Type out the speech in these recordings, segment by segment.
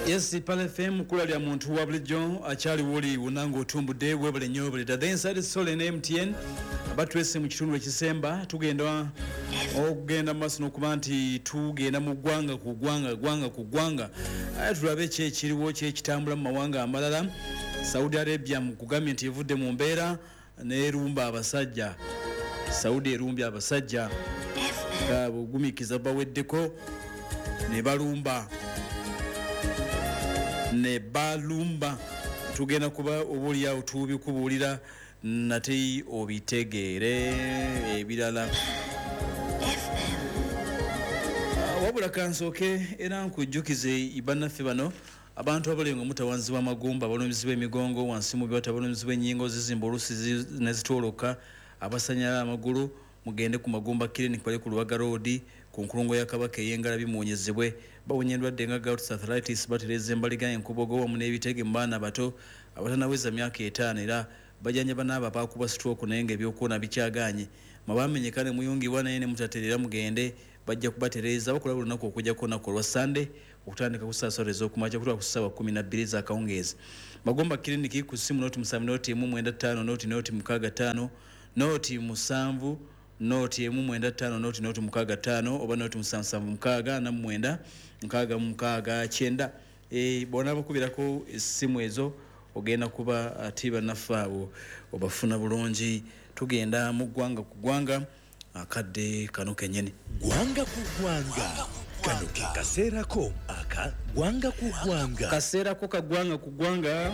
Yes, Pale FM kula lya muntu wa bulijjo akyali woli unango otumbudde webale nnyo bulida the inside soul and MTN abatwese mu kitundu ekisemba tugenda okugenda maaso n'okuba nti tugenda mu ggwanga ku ggwanga tulabe kyekiriwo kyekitambula mu mawanga amalala. Saudi Arabia mu kugambye nti evudde mu mbeera n'erumba abasajja. Saudi erumbya abasajja bugumikiza baweddeko ne balumba tugenda kuba obuli awo tubikubuulira nate obitegeere ebirala wabula kansooke era nkujjukize ibannaffe bano abantu abalenga mutawanzibwa amagumba abalumizibwa emigongo wansi mu byota abalumizibwa ennyingo zizimba olusi nezitoloka abasanyala amagulu mugende ku magumba clinic bali ku Lubaga Road ku nkulungo ya Kabaka eyengala bimuonyezebwe bawonyendwadde nga gout arthritis batereze embaliga enkubogo wamu n'ebitege mu baana bato abatanaweza myaka 5 era bajanyaba n'aba bakuba stroke naye ng'ebyokuwona bikyaganye mabamenyekane muyungibwa naye ne mutaterera mugende bajja kubatereza bakola lunaku okujjako nako lwa Sunday okutandika ku saasoleza okumacha kutwa ku ssaawa 12 za kawungeezi. Magomba clinic ku simu noti 795 noti 65 noti 7 noti 195 noti 65 oba noti 776 na 9 bona bakubirako esimu ezo ogenda kuba atiba nafaawo obafuna bulungi. Tugenda mu ggwanga ku ggwanga akadde kano kenyeni gwanga ku gwanga kano kaseerako aka gwanga ku gwanga kaseerako kagwanga ku gwanga.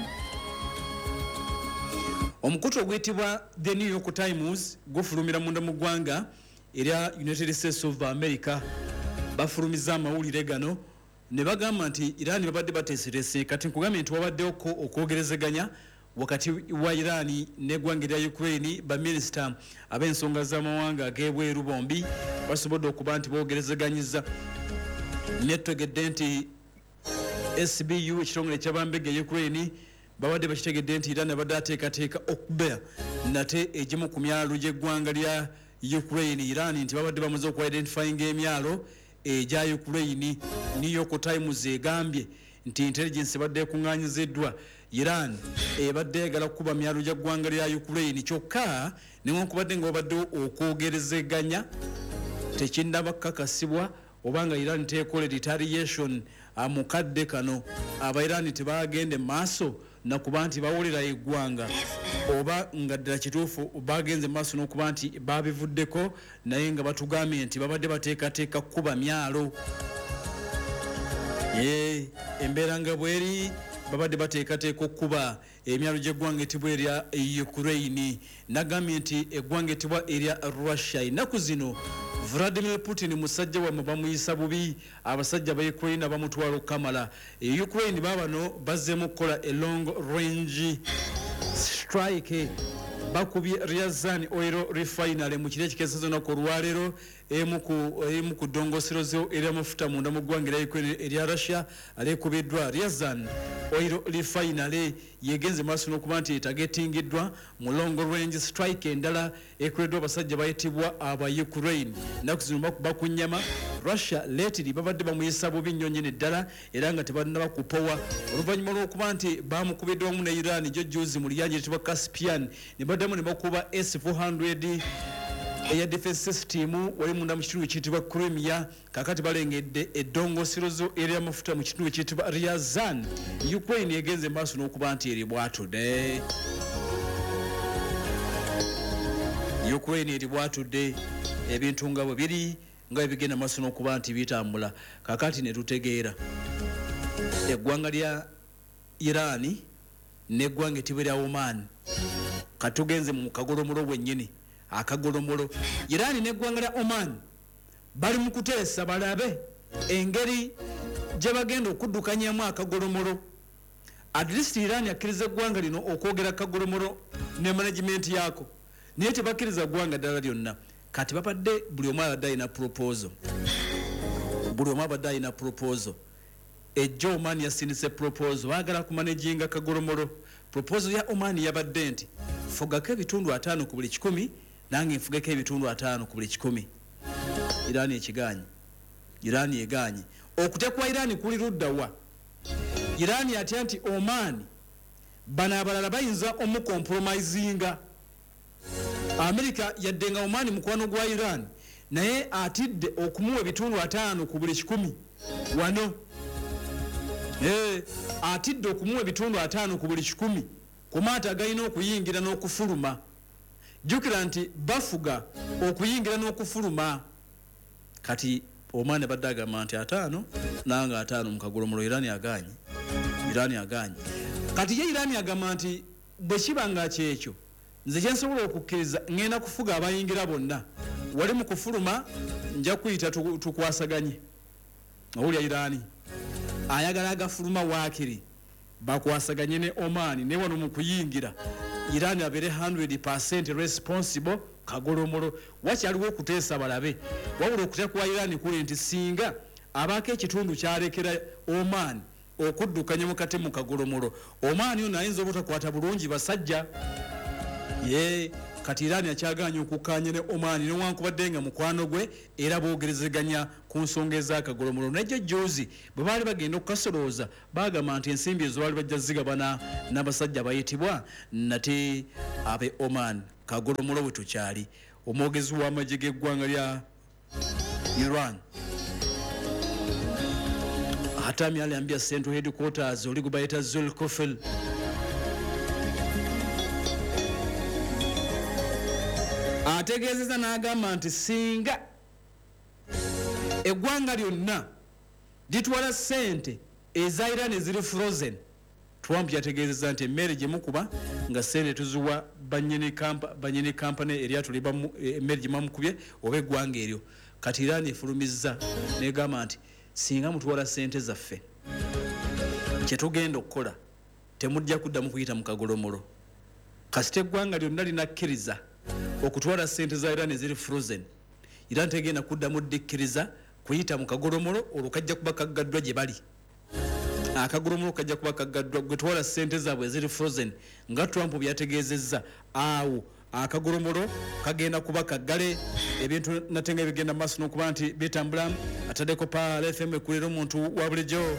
Omukutu oguyitibwa The New York Times gufulumira munda mu ggwanga erya United States of America bafulumiza amawulire gano ne bagamba nti Iran babadde bateeserese kati nkugambye nti wabaddewo okwogerezeganya wakati wa Iran n'eggwanga erya Ukraine baminisita ab'ensonga z'amawanga ag'ebweru bombi basobodde okuba nti boogerezeganyiza netegedde nti SBU ekitongole ky'abambege Ukraine babadde bakitegedde nti Iran abadde ateekateeka okuba nate egimu ku myalo gy'eggwanga lya Ukraine. Iran nti babadde bamaze okwa-identifying emyalo egya Ukraine. New York Times egambye nti intelligence badde ekuŋŋaanyiziddwa Iran ebadde egala kuba myalo gya ggwanga lya Ukraine kyokka newankubadde nga babadde okwogerezeganya tekinnaba kakasibwa obanga Iran tekola retaliation amukadde kano aba Iran tebagende maaso nakuba nti bawolera eggwanga oba nga ddala kituufu bagenze maaso n'okuba nti babivuddeko naye nga batugambye nti babadde bateekateeka kuba myalo embeera nga bweri babadde bateekateeka okuba emyalo gy'eggwanga etibwa erya Ukraine. Nagambye nti eggwanga etibwa erya Russia. Ennaku zino Vladimir Putin musajja wamwe bamuyisa bubi abasajja ba Ukraine bamutwala okamala. Ukraine babano bazzeemu okukola a long range strike bakubye Ryazan oil refinery mu kire kikesezo na kolwalero emu ku dongosero zo erya mafuta munda mu ggwanga lya Ukraine erya Russia alekubiddwa. Ryazan oil refinery yegenze maaso n'okuba nti etagetingiddwa mu long range strike endala ekoleddwa abasajja bayitibwa aba Ukraine. Naku zino bakunyama Russia lately babadde bamuyisa bubi nnyo nnyini ddala era nga tebannaba kupowa oluvannyuma lw'okuba nti bamukubiddwa wamu ne Iran jojjuzi mu liyanja eritibwa Caspian ne baddamu ne bakuba S-400 eya defense system wali munda mu kitundu ekiyitibwa Crimea. Kakati balengedde eddongosero zo erya mafuta mu kitundu ekiyitibwa Ryazan. Ukraine egenze maaso n'okuba nti eri bwatudde. Ukraine eri bwatudde ebintu nga bwe biri nga ebigenda maaso n'okuba nti bitambula. Kakati ne tutegeera eggwanga lya Iran n'eggwanga etibwa erya Oman katugenze mu kagolomolo bwennyini akagolomolo. Iran n'eggwanga lya Oman bali mu kuteesa balabe engeri gye bagenda okuddukanyamu akagolomolo. At least Iran akkiriza eggwanga lino okwogera akagolomolo ne management yaako naye tebakkiriza ggwanga ddala lyonna. Kati babadde buli omu abadde alina proposal ejjo Oman yasinise proposal baagala kumanaginga kagolomolo. Proposal ya Oman yabadde nti fugako ebitundu 5 ku buli 100 nange nfugeko ebitundu 5 ku buli 100. Iran ekiganye. Iran eganye. Okutekwa Iran kuli ludda wa Iran atya nti Oman bana abalala bayinza omukompromisinga. America yaddenga Oman mukwano gwa Iran naye atidde okumuwa ebitundu 5 ku buli 100 wano. Atidde okumuwa ebitundu 5 ku buli 100 ku maato agalina okuyingira n'okufuluma. Jjukira nti bafuga okuyingira n'okufuluma. Kati Oman badde agamba nti 5 nanga 5 mu kagolomolo Iran aganye. Kati ye Iran agamba nti bwe kibanga kyekyo nze kyensobola okukkiriza ngenda kufuga abayingira bonna. Wali mu kufuluma nja kuyita tukwasaganye. Owulya Iran ayagala agafuluma waakiri bakwasaganye ne Oman ne wano mu kuyingira Iran abere 100% responsible kagolomolo. Wakyaliwo okuteesa balabe wabula okutya kwa Iran kuli nti singa abaako ekitundu kyalekera Oman okuddukanya mukate mu kagolomolo Oman yo nayinza obutakwata bulungi basajja. Kati Iran akyaganya okukanya ne Oman newankubadde nga mukwano gwe era boogerezeganya ku nsonga ez'akagolomolo. Najjo juzi bwe baali bagenda okukasolooza bagamba nti ensimbi ezo baali bajja zigabana n'abasajja bayitibwa nate abe Oman. Kagolomolo bwe tukyali. Omwogezi w'amagye g'eggwanga lya Iran Hatami aliambia Central Headquarters oligubayita Zulkifil ategeezeza n'agamba nti singa eggwanga lyonna litwala ssente eza Iran eziri frozen. Trump yategeezeza nti emmere gye mukuba nga ssente tuziwa bannyini kampani eryatuliba emmere gye mamukubye oba eggwanga eryo. Kati Iran efulumizza n'egamba nti singa mutwala ssente zaffe kye tugenda okukola temujja kuddamu kuyita mu kagolomolo. Kasita eggwanga lyonna linakkiriza okutwala ssente za Iran eziri frozen Iran tegenda kuddamu ddikkiriza kuyita mu kagolomolo olwo kajja kuba kaggaddwa gye bali. Akagolomolo kajja kuba kaggaddwa gwe twala ssente zaabwe eziri frozen nga Trump byategeezezza. Awo akagolomolo kagenda kuba kaggale ebintu natenga bigenda maaso n'okuba nti bitambula. Ataddeko pa FM ekulira omuntu wa bulijjo.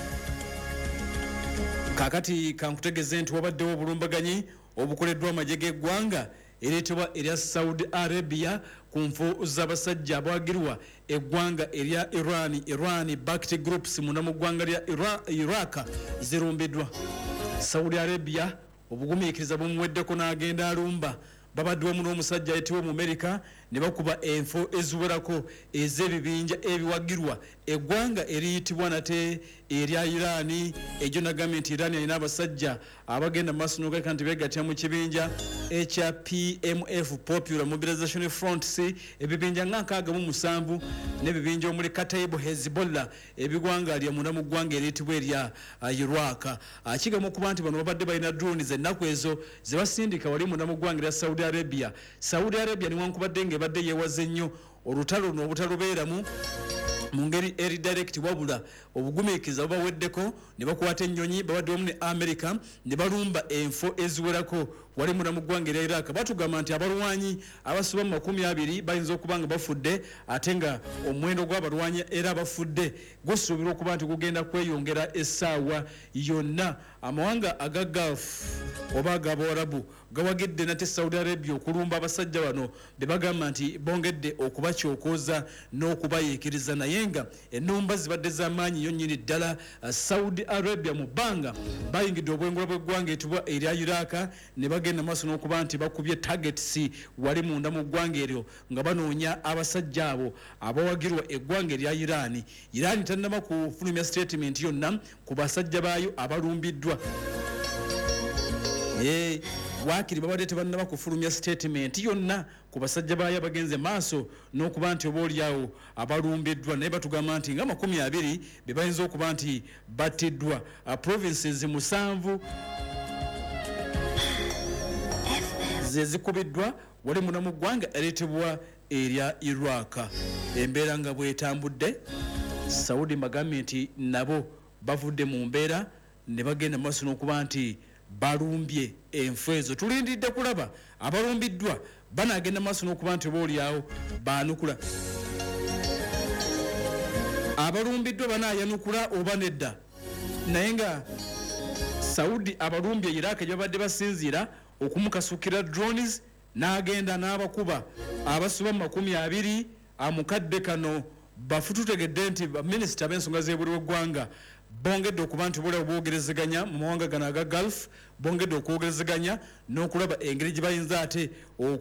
Kakati kankutegeeze nti wabaddewo obulumbaganyi obukoleddwa amagye g'eggwanga ereetebwa erya Saudi Arabia ku nfu z'abasajja abawagirwa eggwanga erya Iran backed groups munda mu ggwanga lya Iraq zirumbiddwa. Saudi Arabia obugumiikiriza bumuweddeko n'agenda alumba. Babaddewo n'omusajja ayitibwa mu America ne bakuba enfo eziwerako ez'ebibinja ebiwagirwa eggwanga eriyitibwa nate erya Iran. Egyo nagambye nti Iran alina abasajja abagenda maaso n'ogaleka nti beegattira mu kibinja ekya PMF Popular Mobilization Front ebibinja nga 67 n'ebibinja omuli Kataib Hezbollah ebigwangalya munda mu ggwanga eriyitibwa erya Iraq. Akigamu okuba nti bano babadde balina drones ennaku ezo ze basindika wali munda mu ggwanga erya Saudi Arabia. Saudi Arabia newankubadde ng'ebadde yeewaze nnyo olutalo luno obutalubeeramu mu ngeri eri direct wabula obugumiikiriza bubaweddeko ne bakwata ennyonyi babadde wamu ne America ne balumba enfo eziwerako wali munda mu ggwanga erya Iraq. Batugamba nti abalwanyi abasuba mu 20 bayinza okuba nga bafudde ate nga omuwendo gw'abalwanyi era abafudde gusuubirwa okuba nti gugenda kweyongera essaawa yonna. Amawanga aga Gulf oba ag'Abawarabu gawagidde nate Saudi Arabia okulumba abasajja bano be bagamba nti bongedde okubakyokooza n'okubayiikiriza naye nga ennumba zibadde z'amaanyi nnyo nnyini ddala. Saudi Arabia mu bbanga bayingidde obwengula bw'eggwanga etibwa erya Iraq ne bagenda maaso n'okuba nti bakubye targets wali munda mu ggwanga eryo nga banoonya abasajja abo abawagirwa eggwanga erya Iran. Iran tannaba kufulumya statement yonna ku basajja baayo abalumbiddwa. Waakiri babadde tebannaba kufulumya statement yonna ku basajja baayo abagenze maaso n'okuba nti oba oliawo abalumbiddwa naye batugamba nti nga 20 be bayinza okuba nti battiddwa. Provinces 7 ze zikubiddwa wali munda mu ggwanga ereetebwa erya Iraq. Embeera nga bwetambudde Saudi bagambye nti nabo bavudde mu mbeera ne bagenda maaso n'okuba nti balumbye enfo ezo. Tulindiridde kulaba abalumbiddwa banagenda maaso n'okuba nti oba oliawo baanukula. Abalumbiddwa banaayanukula oba nedda naye nga Saudi abalumbye Iraq gye babadde basinziira okumukasukira drones n'agenda n'abakuba abasuba 20 amukadde kano bafututegedde nti baminisita b'ensonga z'ebweru w'eggwanga bongedde okuba nti bulawo bwogerezeganya mu mawanga gano aga Gulf bongedde okwogerezeganya n'okulaba engeri gye bayinza ate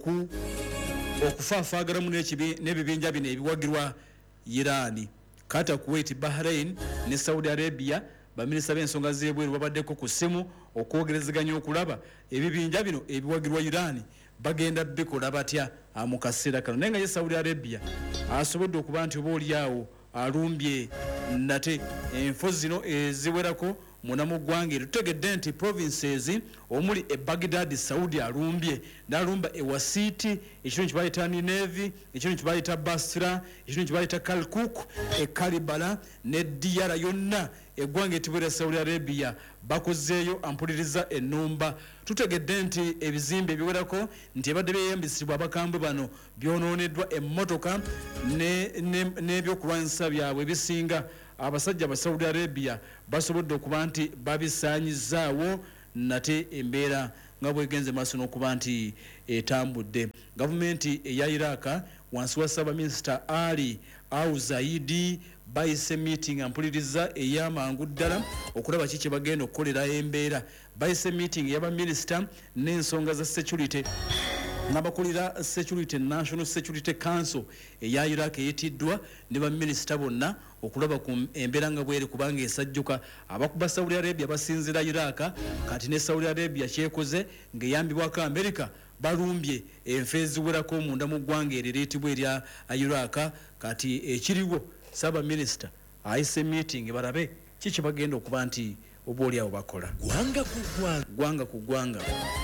okufaafaagalamu n'ebibinja bino ebiwagirwa Iran. Qatar, Kuwait, Bahrain ne Saudi Arabia baminisita b'ensonga z'ebweru babaddeko ku ssimu okwogerezeganya okulaba ebibinja bino ebiwagirwa Iran bagenda bikola batya mu kaseera kano. Naye nga ye Saudi Arabia asobodde okuba nti oba oliawo alumbye nate enfo zino eziwerako muna mu ggwanga tutegedde nti provinces omuli Baghdad Saudi alumbye n'alumba Wasiti, ekitundu kibayita Nineveh, ekitundu kibayita Basra, ekitundu kibayita Kirkuk, Kalibala ne Diyara yonna eggwanga etibwera Saudi Arabia bakozeeyo ampuliriza ennumba. Tutegedde nti ebizimbe ebiwerako nti ebadde byeyambisibwa abakambwe bano byonooneddwa emmotoka n'ebyokulwanyisa byabwe bisinga. Abasajja ba Saudi Arabia basobodde okuba nti babisaanyizaawo nate embeera nga bwegenze maaso n'okuba nti etambudde. Gavumenti eya Iraq wansi wa Ssaabaminisita Ali Al-Zaidi bayise meeting ampuliriza ey'amangu ddala okulaba kiki bagenda okukolera embeera. Bayise meeting ey'abaminisita n'ensonga za security n'abakulira Security National Security Council eya Iraq eyitiddwa ne baminisita bonna okulaba ku embeera nga bweri kubanga esajjuka abakuba Saudi Arabia basinzira Iraq kati ne Saudi Arabia kyekoze ng'eyambibwako America balumbye enfo eziwerako munda mu ggwanga eririitibwa erya Iraq. Kati ekiriwo Ssaabaminisita ayise meeting balabe kiki bagenda okuba nti oba oliawo bakola. Gwanga ku gwanga.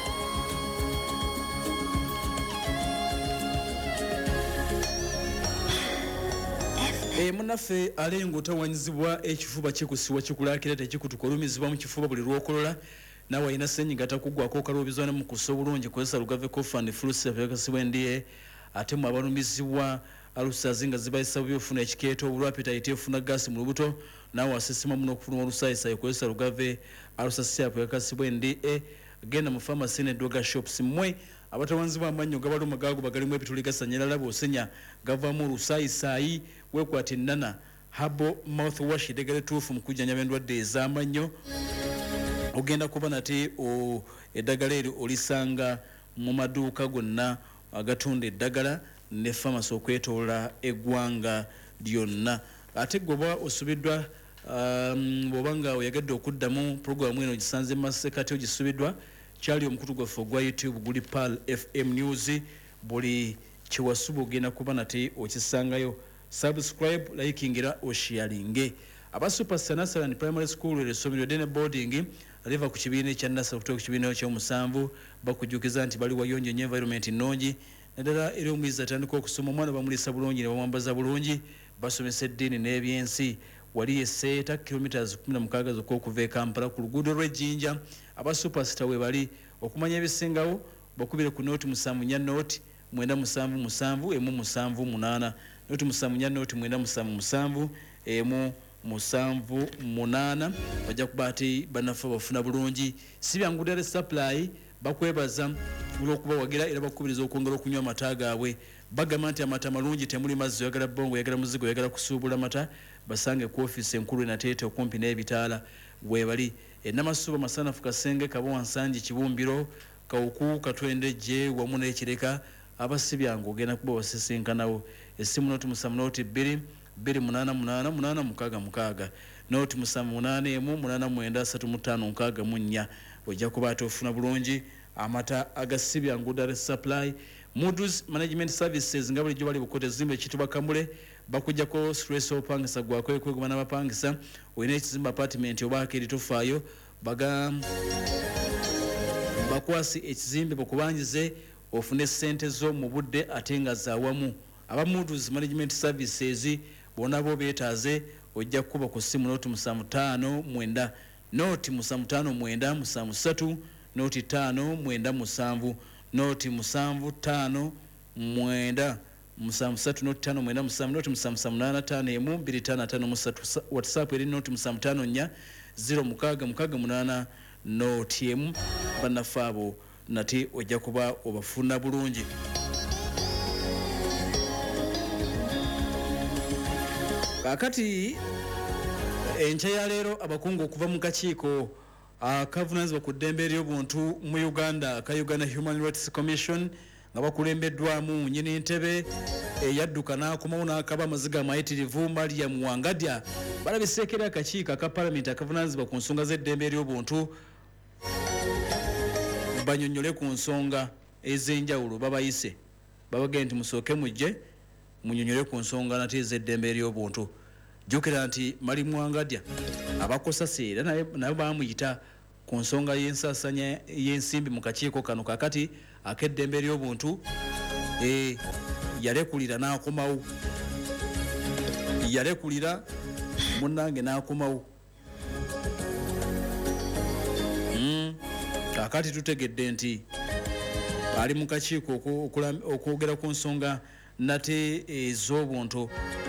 Munaffe alengo tawanyizibwa ekifuba kikusiwa kikulaakira tekikutukolumizibwa mu kifuba buli lwokolola nawe ayina ssenyiga takuggwako okalubizwa ne mu kusa obulungi kozesa Lugave Cough and Flu Syrup NDA ate mu abalumizibwa alusazi nga zibayisa byofuna ekikeeto olwapita efuna gaasi mu lubuto nawe asesema muno okufuna olusayisa kozesa Lugave Syrup NDA genda mu pharmacy ne droga shops mmwe abatawanzibwa amannyo gabaluma gaago bagalimu ebituli gasanyalala bw'osenya gavaamu olusaayisayi wekwata ennana habo mouthwash eddagala ettuufu mu kujjanjaba endwadde ez'amannyo ogenda kuba nate eddagala eryo olisanga mu maduuka gonna agatunda eddagala ne pharmacy okwetoola eggwanga lyonna. Ate goba osubiddwa bw'oba nga oyagadde okuddamu puroguramu eno gisanze masekati ogisubiddwa kyali omukutu gwaffe ogwa YouTube guli Pal FM News buli kiwasuba ogenda kuba nate okisangayo. Subscribe, likingira osharinge. Aba Super Sanasalan Primary School esomero dene boarding aliva ku kibiina ekya Nasa kutoka ku kibiina ky'omusanvu bakujukiza nti bali wayonjo environment nnungi naddala eri omuyizzi atandika okusoma omwana bamulisa bulungi ne bamwambaza bulungi basomesa eddiini n'ebyensi. Wali eseeta kilometers 16 zokka okuva e Kampala ku luguudo lw'Ejjinja. Aba Superstar we bali okumanya ebisingawo bakubire ku nooti 74 nooti 977 178 nooti 74 nooti 977 178 bajja kuba ate banafa bafuna bulungi. Si byangu ddala supply bakwebaza olw'okuba wagira era bakubiriza okwongera okunywa amata gaabwe. Bagamba nti amata malungi temuli mazzi oyagala bongo oyagala muzigo oyagala kusuubula mata basange ku office enkulu enateete okumpi n'ebitaala webali. Enamasuba Masanafu Kasenge Kabowa Nsangi Kibumbiro Kawuku Katwendejje wamu n'Ekireka abasibyangu ogenda kuba wasisinkanawo. Essimu nooti 7 nooti 2 28886 nooti 7 88936 ojja kuba ate ofuna bulungi amata agasibyangu Dar Supply. Moods Management Services nga bulijjo bali bukote zimbe kitibwa Kamule bakujjako stress opangisa gwako ekweguma n'abapangisa olina ekizimba apartment obaako eritofaayo bakwasi ekizimbe bakubanjize ofune ssente zo mu budde ate nga zaawamu. Aba Moods Management Services bona bo beetaaze ojja kuba ku ssimu nooti 759 nooti 759 nooti 597 nooti 759 735 WhatsApp eri noti 754 0668 notm bannaffe nati ojja kuba obafuna bulungi. Kakati enkya ya leero abakungu okuva mu kakiiko akavunaanyizibwa ku ddembe ery'obuntu mu Uganda ka Uganda Human Rights Commission nga bakulembeddwamu nnyini ntebe eyadduka n'akomawo n'akaba amaziga amayitirivu Mariam Wangadya balabiseekera akakiiko aka Parliament akavunaanyizibwa ku nsonga z'eddembe ery'obuntu banyonyole ku nsonga ez'enjawulo babayise babagenda nti musooke mujje munyonyole ku nsonga nate ez'eddembe ery'obuntu. Jjukira nti Mariam Wangadya abakosaseera naye bamuyita ku nsonga y'ensaasanya y'ensimbi mu kakiiko kano kakati ak'eddembe ery'obuntu yalekulira n'akomawo munnange n'akomawo. Kakati tutegedde nti ali mu kakiiko okwogera ku nsonga nate ez'obuntu.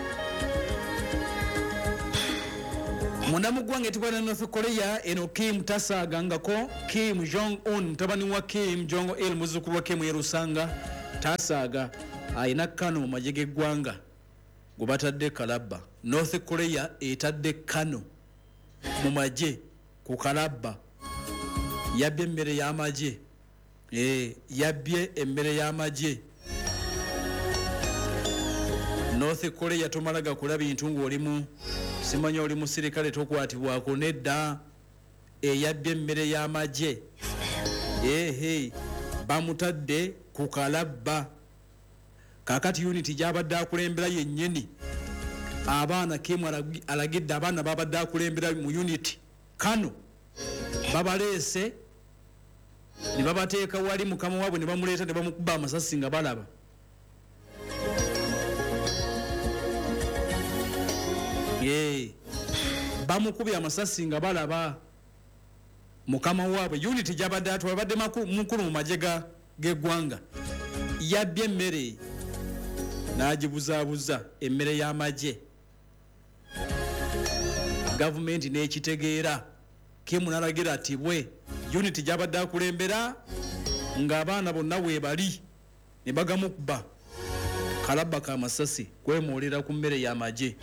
Munda mu ggwanga etibwana North Korea eno Kim tasaagangako. Kim Jong-un mutabani wa Kim Jong-il muzzukulu wa Kim Yerusanga tasaaga ayina kano mu magye g'eggwanga gwe batadde kalabba. North Korea etadde kano mu magye ku kalabba. Yabbye emmere y'amagye. Yabbye emmere y'amagye. North Korea tomalaga kulaba bintu ng'olimu simanya oli musirikale tokwatibwako nedda. Yabbye emmere y'amagye. Bamutadde ku kalabba. Kakati unity gy'abadde akulembera yennyini abaana Kim alagidde abaana babadde akulembera mu unity kano babaleese ne babateeka wali mukama waabwe ne bamuleeta ne bamukuba amasasi nga balaba. Bamukubye amasasi nga balaba mukama waabwe. Unity gy'abadde atwala badde mukulu mu magye g'eggwanga yabbye emmere n'agibuzaabuza emmere y'amagye. Gavumenti n'ekitegeera Kim n'alagira ati bwe unity gy'abadde akulembera ng'abaana bonna weebali ne bagamukuba kalabba k'amasasi kwemoolera ku mmere y'amagye.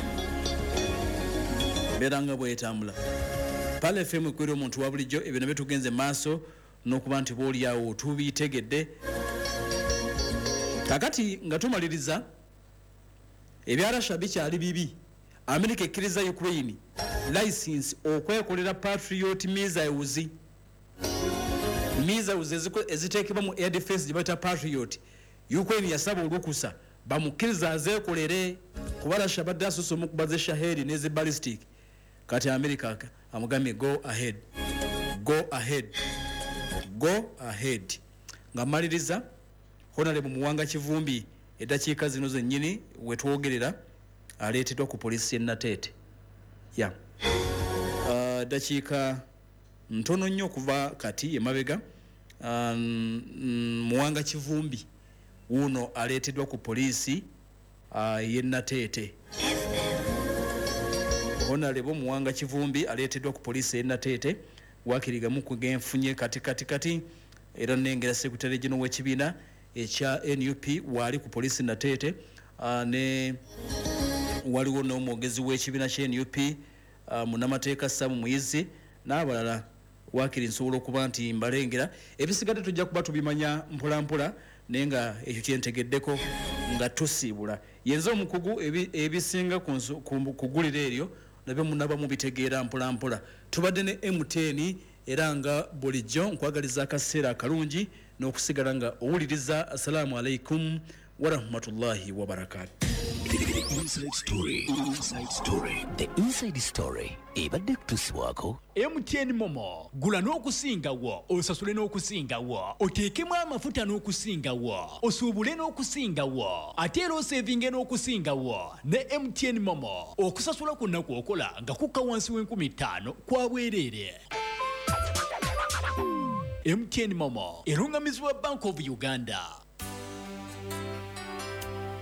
Mbeera nga bw'etambula Pale FM ekwera omuntu wa bulijjo ebyo nabyo tugenze maaso n'okuba nti boolyawo tubitegedde. Kakati nga tumaliriza ebya Russia bikyali bibi. America ekkiriza Ukraine license okwekolera Patriot missiles eziteekebwa mu air defense gye bayita Patriot. Ukraine yasaba olukusa bamukkiriza azeekolere kuba Russia badde asusse omukuba ze Shahedi n'eze ballistic. Kati America amugambye go ahead. Nga maliriza Honorable Muwanga Kivumbi eddakiika zino zennyini wetwogerera aleeteddwa ku poliisi Nateete. Dakiika ntono nnyo okuva kati emabega Muwanga Kivumbi wuno aleeteddwa ku poliisi Nateete. Honorable Muwanga Kivumbi aleeteddwa ku poliisi Nateete wakirigamu kugenfunye kati era nnengera Secretary General w'ekibiina ekya NUP wali ku poliisi Nateete ne waliwo n'omwogezi w'ekibiina kya NUP munamateeka Sam Muyizi n'abalala wakiri nsobola okuba nti mbalengera. Ebisigadde tujja kuba tubimanya mpolampola naye nga ekyo kyentegeddeko nga tusiibula yenza omukugu ebisinga kugulira eryo nabyo munaba mubitegeera mpolampola. Tubadde ne M10 era nga bulijjo nkwagaliza akaseera akalungi n'okusigala nga owuliriza. Assalamu alaikum wa rahmatullahi wa barakatuh. The inside story ebadde kutusibwako MTN Momo. Gula n'okusingawo, osasule n'okusingawo, oteekemu amafuta n'okusingawo, osuubule n'okusingawo, ate era osevinge n'okusingawo ne MTN Momo. Okusasula kwonna kw'okola nga kukka wansi w'5000 kwa bwereere. MTN Momo erungamizibwa Bank of Uganda.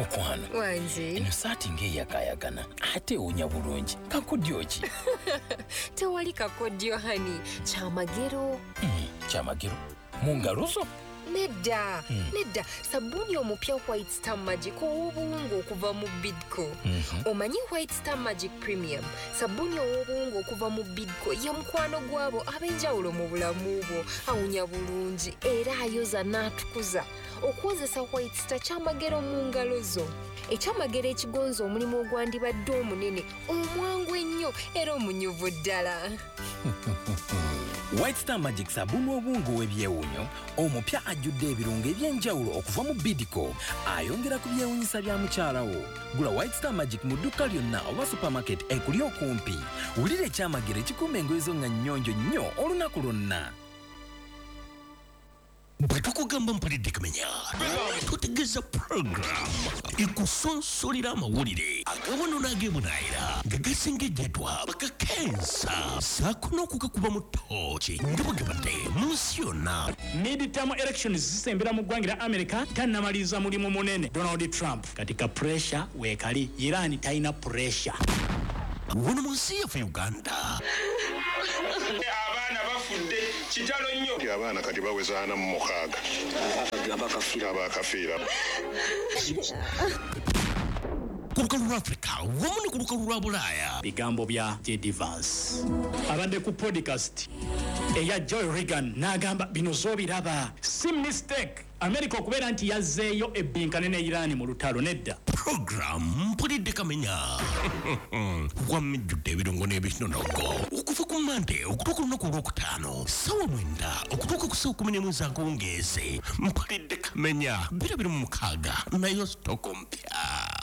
mukwano Wanji eno saati ng'eyakayagana ate ewunya bulungi kakodyo ki tewali kakodyo hani kyamagero kyamagero mu ngalo zo nedda sabuni omupya White Star Magic ow'obuwungu okuva mu Bidco omanyi White Star Magic Premium sabuni ow'obuwungu okuva mu Bidco ye mukwano gwabo ab'enjawulo mu bulamu bwo awunya bulungi era ayoza n'atukuza okukozesa White Star kyamagero mu ngalo zo ekyamagero ekigonza omulimu ogwandibadde omunene omwangu ennyo era omunyuvu ddala White Star Magic sabuni obungu w'ebyewunyo omupya ajjudde ebirungo eby'enjawulo okuva mu Bidco ayongera ku byewunyisa bya mukyalawo gula White Star Magic mu dduka lyonna oba supermarket ekuli okumpi wulira ekyamagero ekikuuma engoye zo nga nnyonjo nnyo olunaku lwonna bwetukugamba mpulidde kumenya tutegeeza program ekusonsolera amawulire agawono n'ageemunaayira nga gasengejjatwa bakakensa saakuna okugakuba mu tooki nga bwe gabadde mu nsi yonna midterm elections zisembera mu ggwanga lya America tannamaliza mulimu munene Donald Trump katika pressure weekali Iran talina pressure wano mu nsi yaffe Uganda abaana bafudde kitalo nnyo abaana kati baweza 46 abakafiira ku lukalu lwa Africa wamu ne ku lukalu lwa Bulaaya bigambo bya J.D. Vance abadde ku podcast eya Joy Reagan n'agamba bino zoobiraba si mistake America okubeera nti yazzeeyo ebbinkane ne Iran mu lutalo nedda program mpulidde kamenya wamijjudde ebirungo n'ebinonogo okuva ku Mande okutuuka olunaku olwokutaano ssaawa 9 okutuuka ku ssaawa 11 akawungeezi mpulidde kamenya 26 nayo sitoko mpya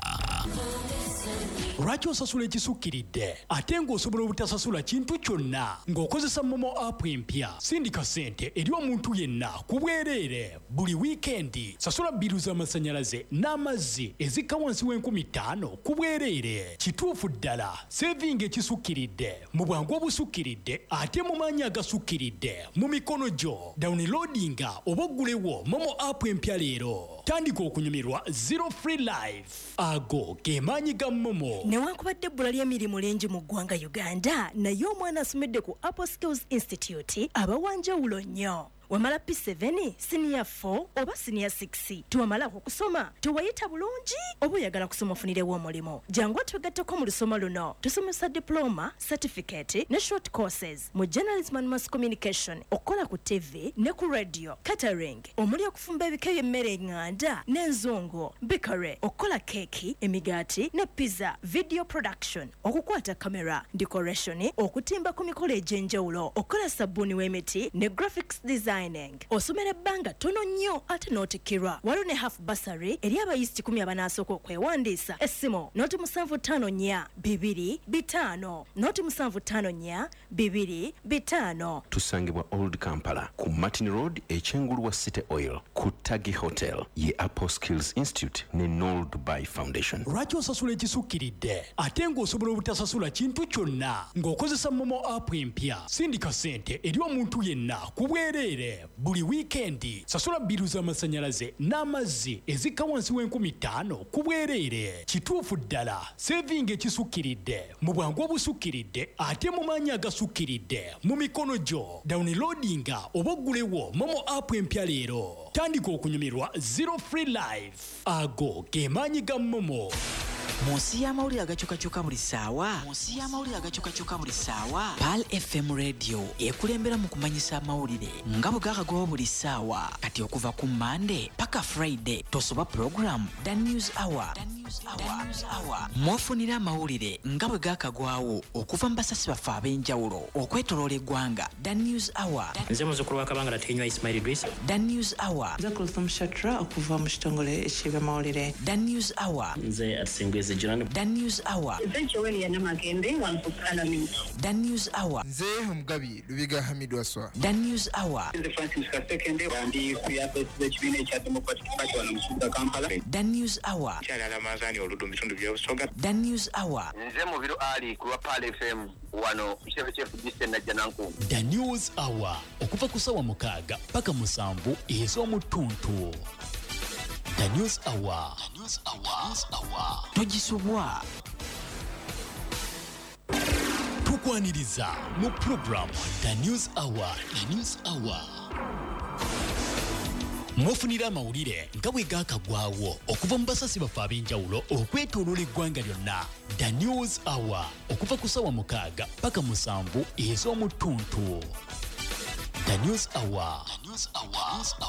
lwaki osasula ekisukkiridde ate ng'osobola obutasasula kintu kyonna ng'okozesa momo app empya sindika ssente eri omuntu yenna ku bwereere buli wiikendi sasula bbiru z'amasannyalaze n'amazzi ezikka wansi w'5000 ku bwereere kituufu ddala sevinga ekisukkiridde mu bwangu obusukkiridde ate mu maanyi agasukkiridde mu mikono gyo downloadinga oba oggulewo momo app empya leero tandika okunyumirwa zero free life ago ge maanyi ga momo newankubadde ebbula ly'emirimu lingi mu ggwanga Uganda naye omwana asomedde ku Apple Skills Institute abawanjawulo nnyo wamala P7 senior 4 oba senior 6 tuwamalako kusoma tuwayita bulungi oba oyagala kusoma ofunirewo omulimu jangu twegatteko mu lusoma luno tusomesa diploma certificate ne short courses mu journalism and mass communication okukola ku TV ne ku radio catering omuli okufumba ebika by'emmere eŋŋanda n'enzungu bikare okukola keeki emigaati ne pizza video production okukwata kamera decoration okutimba ku mikolo egy'enjawulo okukola sabbuuni w'emiti ne graphics design osomera ebbanga tono nnyo ate n'otikirwa waliwo ne half basary eri abayisiti 10 abanaasooka okwewandiisa essimu noti 754-225 noti 754-225 tusangibwa Old Kampala ku Martin Road ekyengulu wa City Oil ku Tagi Hotel ye Apple Skills Institute ne Noel Dubai Foundation lwaki osasula ekisukkiridde ate ng'osobola obutasasula kintu kyonna ng'okozesa momo app empya sindika ssente eri omuntu yenna ku bwereere buli wiikendi sasula bbiru z'amasannyalaze n'amazzi ezikka wansi w'5000 ku bwereere kituufu ddala sevinga ekisukkiridde mu bwangu obusukkiridde ate mu maanyi agasukkiridde mu mikono gyo downloadinga oba oggulewo momo app empya leero tandika okunyumirwa zero free life ago ge maanyi ga momo Munsi y'amawulire agakyukakyuka buli ssaawa Pal FM radio ekulembera mu kumanyisa amawulire nga bwe gakagoba buli ssaawa kati okuva ku Monday paka Friday tosoba program The News Hour mwafunira amawulire nga bwe gakagwawo okuva mu basasi baffe ab'enjawulo okwetoloola eggwanga The News Hour nze muzzukulu wa Kabangala Tenywa Ismail Idris The News Hour nze Kulthum Shatra okuva mu kitongole eky'amawulire The News Hour nze Asingweze John The News Hour Eventually ya Namagende wanfukana mingi The News Hour nze Omugabi Lubiga Hamidu Aswa The News Hour nze Francis Kasekende ndi kuyape ekibiina ekya Democratic Party wano mu kibuga Kampala The News Hour kyala Ramazani oludu mu bitundu by'obusoga The News Hour nze Mubiro Ali ku Pal FM wano Chef Disten na Jananku The News Hour okuva ku ssaawa 6 paka 7 ez'omu ttuntu The News Hour. Togisobwa. Tukwaniriza mu program The News Hour. Mwofunira amawulire nga bwe gaakagwawo okuva mu basasi baffe ab'enjawulo okwetooloola eggwanga lyonna. The News Hour okuva ku ssaawa 6 paka 7 ez'omu ttuntu. The News Hour.